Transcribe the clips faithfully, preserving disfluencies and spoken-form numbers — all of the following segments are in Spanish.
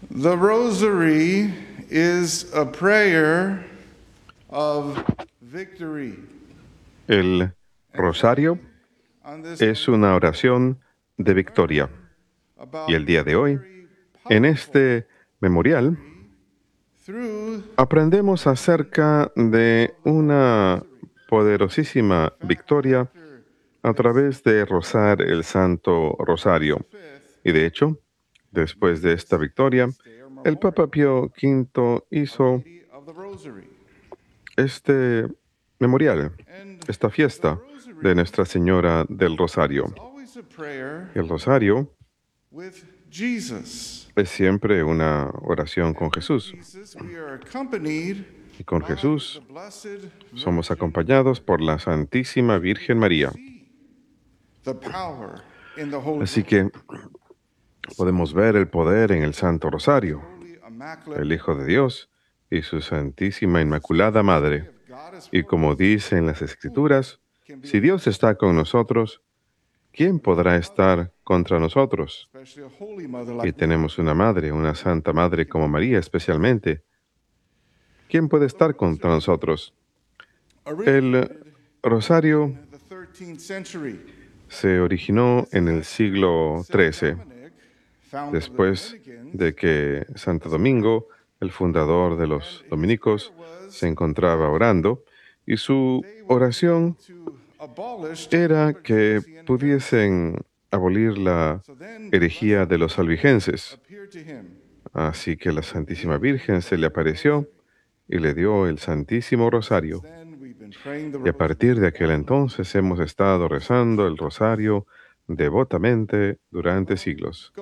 The Rosary is a prayer of victory. El rosario es una oración de victoria. Y el día de hoy, en este memorial, aprendemos acerca de una poderosísima victoria a través de rezar el Santo Rosario. Y de hecho, después de esta victoria, el Papa Pío quinto hizo este memorial, esta fiesta de Nuestra Señora del Rosario. El Rosario es siempre una oración con Jesús. Y con Jesús somos acompañados por la Santísima Virgen María. Así que podemos ver el poder en el Santo Rosario, el Hijo de Dios y su Santísima Inmaculada Madre. Y como dicen las Escrituras, si Dios está con nosotros, ¿quién podrá estar contra nosotros? Y tenemos una madre, una santa madre como María especialmente. ¿Quién puede estar contra nosotros? El rosario se originó en el siglo trece, después de que Santo Domingo, el fundador de los dominicos, se encontraba orando, y su oración era que pudiesen abolir la herejía de los albigenses. Así que la Santísima Virgen se le apareció y le dio el Santísimo Rosario. Y a partir de aquel entonces hemos estado rezando el rosario devotamente durante siglos.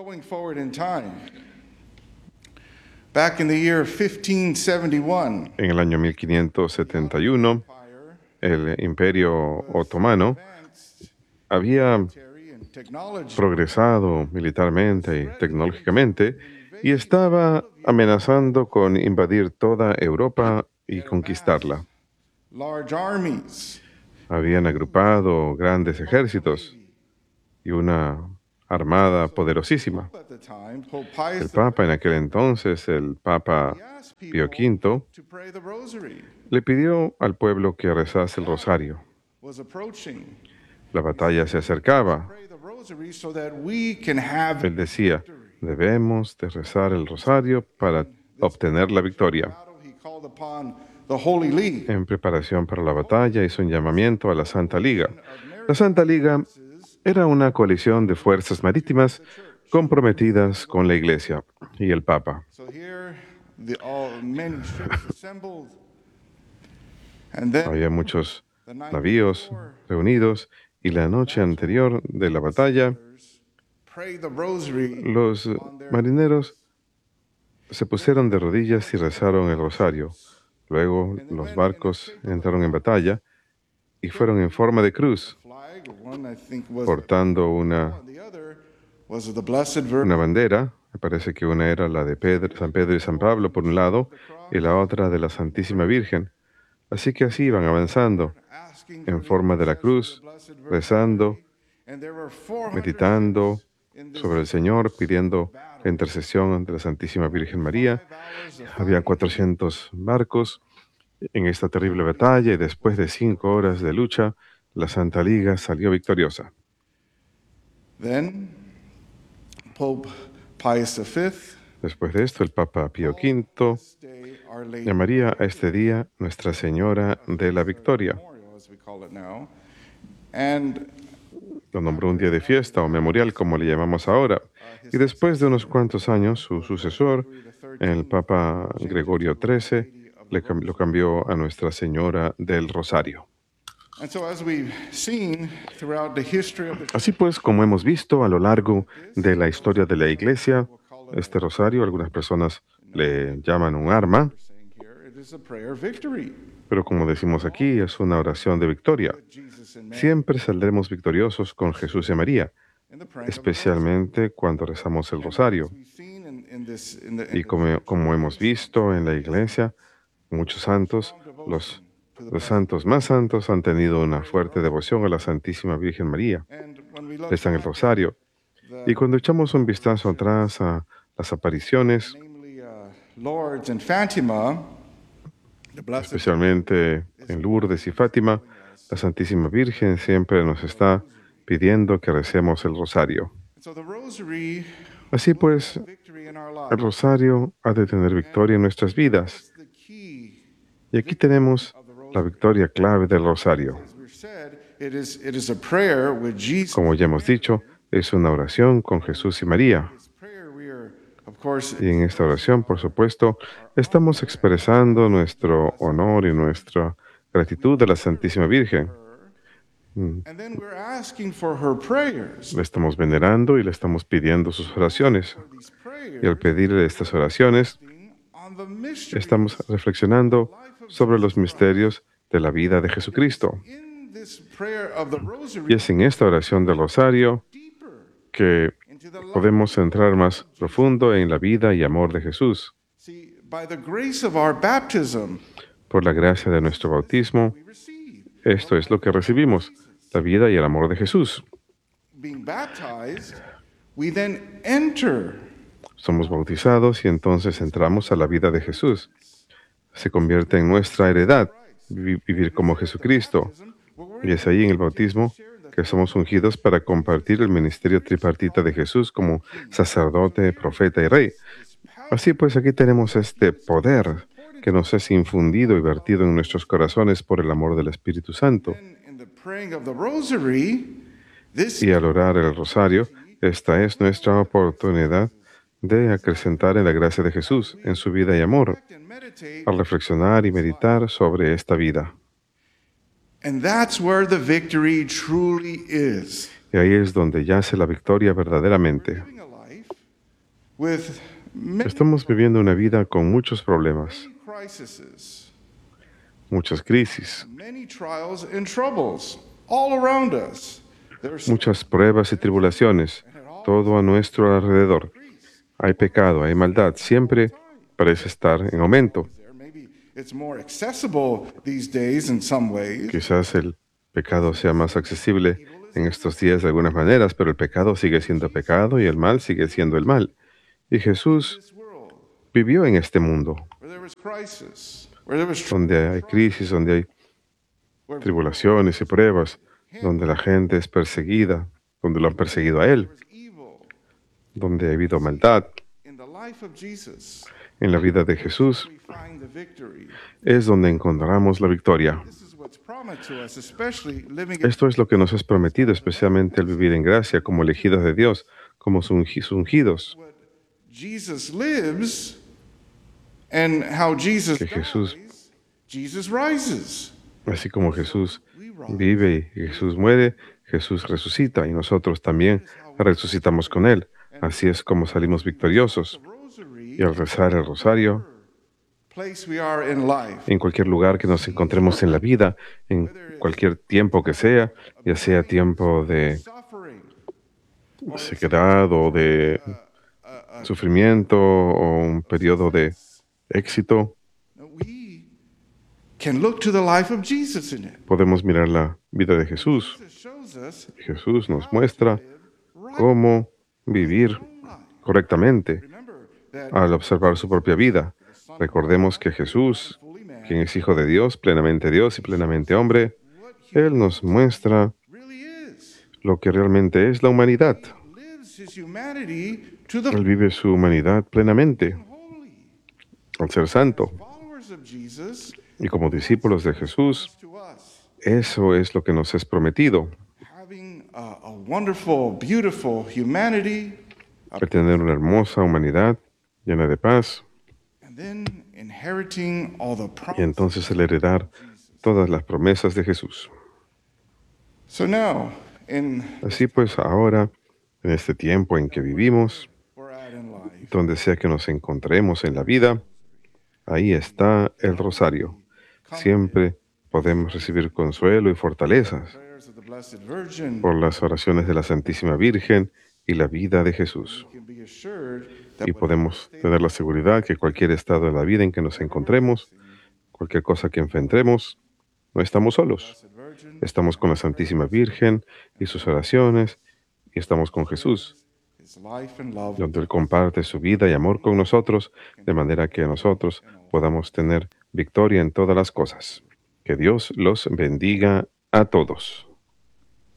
En el año mil quinientos setenta y uno, el Imperio Otomano había progresado militarmente y tecnológicamente y estaba amenazando con invadir toda Europa y conquistarla. Habían agrupado grandes ejércitos y una armada poderosísima. El Papa en aquel entonces, el Papa Pío quinto, le pidió al pueblo que rezase el rosario. La batalla se acercaba. Él decía, debemos de rezar el rosario para obtener la victoria. En preparación para la batalla hizo un llamamiento a la Santa Liga. La Santa Liga era una coalición de fuerzas marítimas comprometidas con la Iglesia y el Papa. Había muchos navíos reunidos y la noche anterior de la batalla, los marineros se pusieron de rodillas y rezaron el rosario. Luego los barcos entraron en batalla y fueron en forma de cruz, portando una, una bandera. Me parece que una era la de Pedro, San Pedro y San Pablo por un lado y la otra de la Santísima Virgen. Así que así iban avanzando en forma de la cruz, rezando, meditando sobre el Señor, pidiendo la intercesión de la Santísima Virgen María. Había cuatrocientos barcos en esta terrible batalla y después de cinco horas de lucha, la Santa Liga salió victoriosa. Después de esto, el Papa Pío quinto llamaría a este día Nuestra Señora de la Victoria. Lo nombró un día de fiesta o memorial, como le llamamos ahora. Y después de unos cuantos años, su sucesor, el Papa Gregorio trece, le cam- lo cambió a Nuestra Señora del Rosario. Así pues, como hemos visto a lo largo de la historia de la Iglesia, este rosario, algunas personas le llaman un arma, pero como decimos aquí, es una oración de victoria. Siempre saldremos victoriosos con Jesús y María, especialmente cuando rezamos el rosario. Y como, como hemos visto en la Iglesia, muchos santos, los, los santos más santos han tenido una fuerte devoción a la Santísima Virgen María. Rezan el rosario. Y cuando echamos un vistazo atrás a las apariciones, Lourdes and Fatima, the Blessed Especialmente en Lourdes y Fátima, la Santísima Virgen siempre nos está pidiendo que recemos el rosario. So the rosary Así pues, victory in our el lives. rosario ha de tener victoria en nuestras vidas. The key, Y aquí tenemos la victoria clave del rosario. as we've said, it is it is a prayer with Jesus. Como ya hemos dicho, es una oración con Jesús y María. This prayer we are, of course, Y en esta oración, por supuesto, estamos expresando nuestro honor y nuestra gratitud a la Santísima Virgen. Mm, and then we're asking for her prayers. La estamos venerando y le estamos pidiendo sus oraciones. For these Y al prayers, pedirle estas oraciones, on the mystery estamos reflexionando sobre los misterios de la vida de Jesucristo. in this prayer of the Y rosary es en esta oración del rosario deeper que into the life. podemos entrar más profundo en la vida y amor de Jesús. See, by the grace of our baptism, Por la gracia de nuestro bautismo, we receive. esto es lo que recibimos, la vida y el amor de Jesús. Being baptized, we then enter. Somos bautizados y entonces entramos a la vida de Jesús. Se convierte en nuestra heredad, vi- vivir como Jesucristo. Y es ahí en el bautismo que somos ungidos para compartir el ministerio tripartita de Jesús como sacerdote, profeta y rey. Así pues, aquí tenemos este poder que nos es infundido y vertido en nuestros corazones por el amor del Espíritu Santo. Then in the praying of the rosary, this Y al orar el rosario, esta es nuestra oportunidad de acrecentar en la gracia de Jesús, en su vida y amor, and meditate, al reflexionar y meditar sobre esta vida. and that's where the victory truly is. Y ahí es donde yace la victoria verdaderamente. Living a life with many Estamos viviendo una vida con muchos problemas, crises, muchas crisis, many trials and troubles all around us. There's muchas pruebas y tribulaciones, todo a nuestro alrededor. Hay pecado, hay maldad, siempre parece estar en aumento. there. Maybe it's more accessible these days in some ways. Quizás el pecado sea más accesible en estos días de algunas maneras, pero el pecado sigue siendo pecado y el mal sigue siendo el mal. Y Jesús This world vivió en este mundo, where there was crisis, where there was tr- donde hay crisis, donde hay where tribulaciones y pruebas, donde la gente es perseguida, donde lo han perseguido a Él, there was evil. donde ha habido maldad. In the life of Jesus, En la vida de Jesús we find the victory. es donde encontramos la victoria. This is what's promised to us, especially living Esto es lo que nos es prometido, especialmente al vivir en gracia, como elegidos de Dios, como sus ungi- sus ungidos. what Jesus lives and how Jesus Que Jesús- dies, Jesus rises. Así como Jesús vive y Jesús muere, Jesús resucita y nosotros también resucitamos con Él. Así es como salimos victoriosos. The rosary, Y al rezar el rosario, place we are in life, en cualquier lugar que nos encontremos en la vida, en cualquier tiempo que sea, ya sea tiempo de suffering, sequedad o de sufrimiento o un periodo de éxito, we can look to the life of Jesus in it. podemos mirar la vida de Jesús. It shows us Jesús nos muestra right cómo vivir life. correctamente Remember that al observar su propia vida. Recordemos que Jesús, fully man, quien es Hijo de Dios, plenamente Dios y plenamente hombre, what he Él nos muestra really is. lo que realmente es la humanidad. Lives his humanity to the Él vive su humanidad plenamente holy. al ser santo. Followers of Jesus Y como discípulos de Jesús, to us, eso es lo que nos es prometido, having a, a wonderful, beautiful humanity, el tener una hermosa humanidad llena de paz and then inheriting all the y promises. entonces el heredar todas las promesas de Jesús. So now, in Así pues, ahora, en este tiempo en que vivimos, we're at in life, donde sea que nos encontremos en la vida, ahí está el rosario. Siempre podemos recibir consuelo y fortalezas prayers of the Blessed Virgin, por las oraciones de la Santísima Virgen y la vida de Jesús. we can be assured that Y podemos tener la seguridad que cualquier estado de la vida en que nos encontremos, cualquier cosa que enfrentemos, no estamos solos. the Blessed Virgin Estamos con la Santísima Virgen y sus oraciones, y estamos con Jesús. donde Él comparte su vida y amor con nosotros, de manera que nosotros podamos tener victoria en todas las cosas. Que Dios los bendiga a todos.